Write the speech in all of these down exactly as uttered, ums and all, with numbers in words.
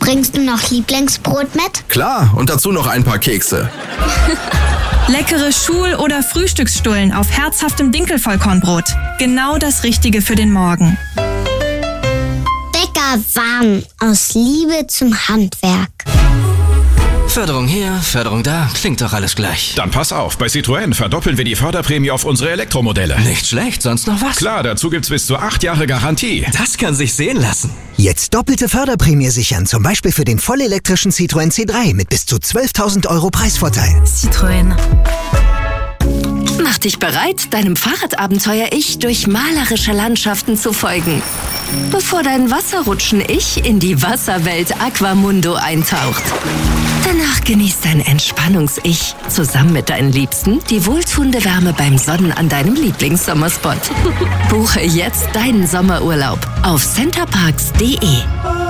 Bringst du noch Lieblingsbrot mit? Klar, und dazu noch ein paar Kekse. Leckere Schul- oder Frühstücksstullen auf herzhaftem Dinkelvollkornbrot. Genau das Richtige für den Morgen. Bäckerwaren aus Liebe zum Handwerk. Förderung hier, Förderung da, klingt doch alles gleich. Dann pass auf, bei Citroën verdoppeln wir die Förderprämie auf unsere Elektromodelle. Nicht schlecht, sonst noch was? Klar, dazu gibt's bis zu acht Jahre Garantie. Das kann sich sehen lassen. Jetzt doppelte Förderprämie sichern, zum Beispiel für den vollelektrischen Citroën C drei mit bis zu zwölftausend Euro Preisvorteil. Citroën. Mach dich bereit, deinem Fahrradabenteuer-Ich durch malerische Landschaften zu folgen. Bevor dein Wasserrutschen-Ich in die Wasserwelt Aquamundo eintaucht. Danach genießt dein Entspannungs-Ich zusammen mit deinen Liebsten die wohltuende Wärme beim Sonnen an deinem Lieblingssommerspot. Buche jetzt deinen Sommerurlaub auf centerparks punkt de.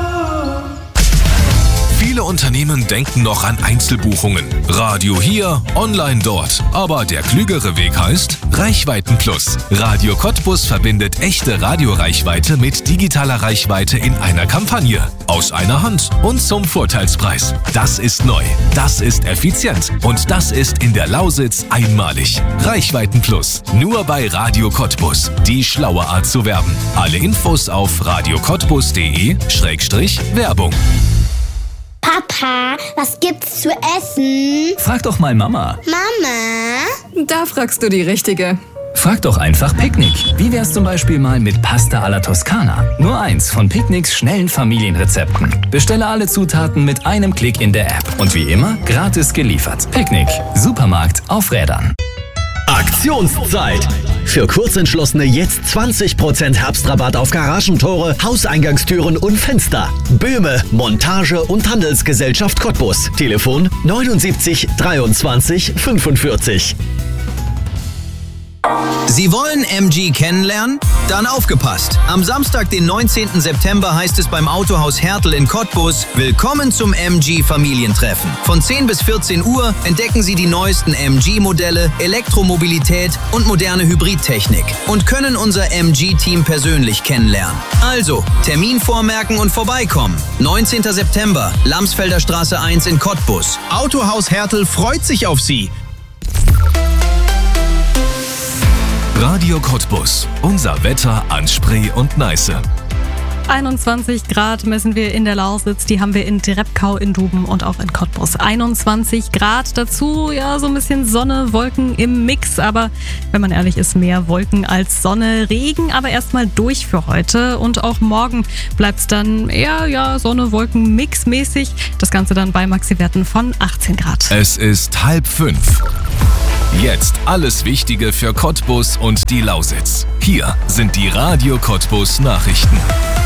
Viele Unternehmen denken noch an Einzelbuchungen. Radio hier, online dort. Aber der klügere Weg heißt Reichweiten-Plus. Radio Cottbus verbindet echte Radioreichweite mit digitaler Reichweite in einer Kampagne. Aus einer Hand und zum Vorteilspreis. Das ist neu, das ist effizient und das ist in der Lausitz einmalig. Reichweiten-Plus. Nur bei Radio Cottbus. Die schlaue Art zu werben. Alle Infos auf radio cottbus punkt de Schrägstrich Werbung. Papa, was gibt's zu essen? Frag doch mal Mama. Mama? Da fragst du die Richtige. Frag doch einfach Picknick. Wie wär's zum Beispiel mal mit Pasta alla Toskana? Nur eins von Picknicks schnellen Familienrezepten. Bestelle alle Zutaten mit einem Klick in der App. Und wie immer, gratis geliefert. Picknick. Supermarkt auf Rädern. Aktionszeit! Für Kurzentschlossene jetzt zwanzig Prozent Herbstrabatt auf Garagentore, Hauseingangstüren und Fenster. Böhme, Montage und Handelsgesellschaft Cottbus. Telefon neunundsiebzig dreiundzwanzig fünfundvierzig. Sie wollen M G kennenlernen? Dann aufgepasst! Am Samstag, den neunzehnten September, heißt es beim Autohaus Hertel in Cottbus: Willkommen zum M G-Familientreffen. Von zehn bis vierzehn Uhr entdecken Sie die neuesten M G-Modelle, Elektromobilität und moderne Hybridtechnik und können unser M G-Team persönlich kennenlernen. Also, Termin vormerken und vorbeikommen. neunzehnten September, Lamsfelder Straße eins in Cottbus. Autohaus Hertel freut sich auf Sie. Radio Cottbus. Unser Wetter an Spree und Neiße. einundzwanzig Grad messen wir in der Lausitz, die haben wir in Drebkau, in Duben und auch in Cottbus. einundzwanzig Grad, dazu ja so ein bisschen Sonne, Wolken im Mix, aber wenn man ehrlich ist, mehr Wolken als Sonne. Regen aber erstmal durch für heute und auch morgen bleibt es dann eher ja, Sonne, Wolken, Mix-mäßig. Das Ganze dann bei Maxi-Werten von achtzehn Grad. Es ist halb fünf. Jetzt alles Wichtige für Cottbus und die Lausitz. Hier sind die Radio Cottbus Nachrichten.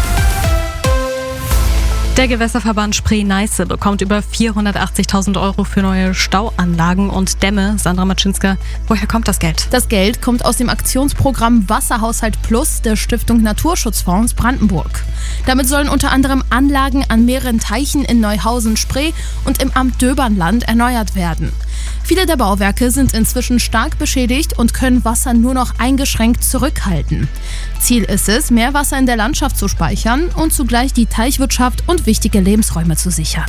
Der Gewässerverband Spree-Neiße bekommt über vierhundertachtzigtausend Euro für neue Stauanlagen und Dämme. Sandra Matschinska, woher kommt das Geld? Das Geld kommt aus dem Aktionsprogramm Wasserhaushalt Plus der Stiftung Naturschutzfonds Brandenburg. Damit sollen unter anderem Anlagen an mehreren Teichen in Neuhausen-Spree und im Amt Döbernland erneuert werden. Viele der Bauwerke sind inzwischen stark beschädigt und können Wasser nur noch eingeschränkt zurückhalten. Ziel ist es, mehr Wasser in der Landschaft zu speichern und zugleich die Teichwirtschaft und wichtige Lebensräume zu sichern.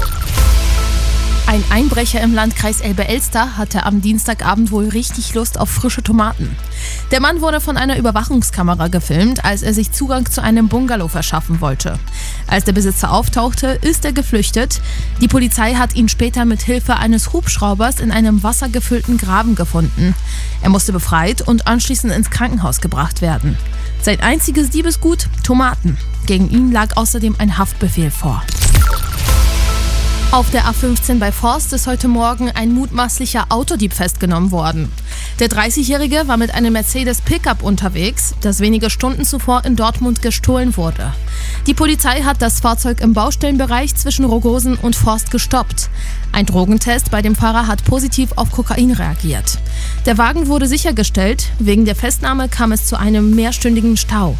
Ein Einbrecher im Landkreis Elbe-Elster hatte am Dienstagabend wohl richtig Lust auf frische Tomaten. Der Mann wurde von einer Überwachungskamera gefilmt, als er sich Zugang zu einem Bungalow verschaffen wollte. Als der Besitzer auftauchte, ist er geflüchtet. Die Polizei hat ihn später mit Hilfe eines Hubschraubers in einem wassergefüllten Graben gefunden. Er musste befreit und anschließend ins Krankenhaus gebracht werden. Sein einziges Diebesgut: Tomaten. Gegen ihn lag außerdem ein Haftbefehl vor. Auf der A fünfzehn bei Forst ist heute Morgen ein mutmaßlicher Autodieb festgenommen worden. Der dreißigjährige war mit einem Mercedes-Pickup unterwegs, das wenige Stunden zuvor in Dortmund gestohlen wurde. Die Polizei hat das Fahrzeug im Baustellenbereich zwischen Rogosen und Forst gestoppt. Ein Drogentest bei dem Fahrer hat positiv auf Kokain reagiert. Der Wagen wurde sichergestellt, wegen der Festnahme kam es zu einem mehrstündigen Stau.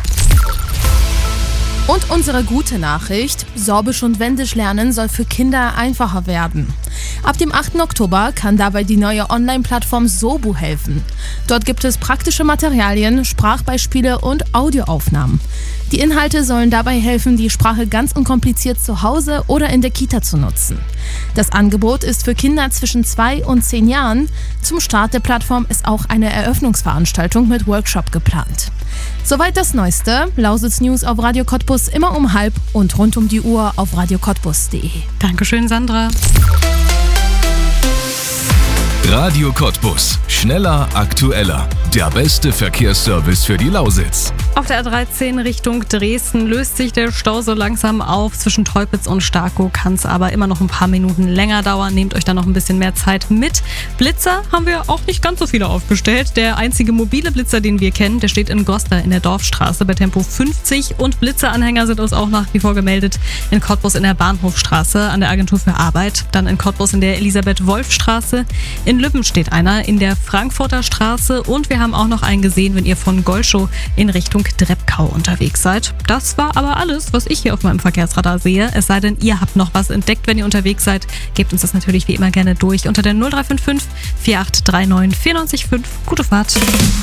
Und unsere gute Nachricht: Sorbisch und Wendisch lernen soll für Kinder einfacher werden. Ab dem achten Oktober kann dabei die neue Online-Plattform Sobu helfen. Dort gibt es praktische Materialien, Sprachbeispiele und Audioaufnahmen. Die Inhalte sollen dabei helfen, die Sprache ganz unkompliziert zu Hause oder in der Kita zu nutzen. Das Angebot ist für Kinder zwischen zwei und zehn Jahren. Zum Start der Plattform ist auch eine Eröffnungsveranstaltung mit Workshop geplant. Soweit das Neueste. Lausitz News auf Radio Cottbus immer um halb und rund um die Uhr auf radio cottbus punkt de. Dankeschön, Sandra. Radio Cottbus. Schneller, aktueller. Der beste Verkehrsservice für die Lausitz. Auf der A dreizehn Richtung Dresden löst sich der Stau so langsam auf. Zwischen Teupitz und Starkow kann es aber immer noch ein paar Minuten länger dauern. Nehmt euch da noch ein bisschen mehr Zeit mit. Blitzer haben wir auch nicht ganz so viele aufgestellt. Der einzige mobile Blitzer, den wir kennen, der steht in Goster in der Dorfstraße bei Tempo fünfzig. Und Blitzeranhänger sind uns auch nach wie vor gemeldet in Cottbus in der Bahnhofstraße an der Agentur für Arbeit. Dann in Cottbus in der Elisabeth-Wolf-Straße. In Lübben steht einer in der Frankfurter Straße. Und wir haben auch noch einen gesehen, wenn ihr von Golschow in Richtung Dreppkau unterwegs seid. Das war aber alles, was ich hier auf meinem Verkehrsradar sehe. Es sei denn, ihr habt noch was entdeckt, wenn ihr unterwegs seid. Gebt uns das natürlich wie immer gerne durch unter der null drei fünf fünf, vier acht drei neun, vier neun fünf. Gute Fahrt.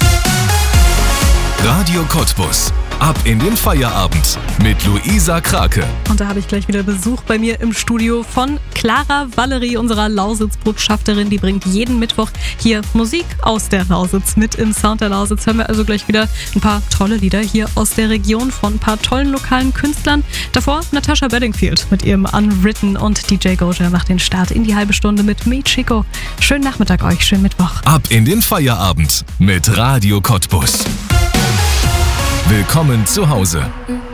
Radio Cottbus. Ab in den Feierabend mit Luisa Krake. Und da habe ich gleich wieder Besuch bei mir im Studio von Clara Valerie, unserer Lausitz-Botschafterin. Die bringt jeden Mittwoch hier Musik aus der Lausitz mit im Sound der Lausitz. Hören wir also gleich wieder ein paar tolle Lieder hier aus der Region von ein paar tollen lokalen Künstlern. Davor Natasha Bedingfield mit ihrem Unwritten und D J Goja macht den Start in die halbe Stunde mit Me Chico. Schönen Nachmittag euch, schönen Mittwoch. Ab in den Feierabend mit Radio Cottbus. Willkommen zu Hause.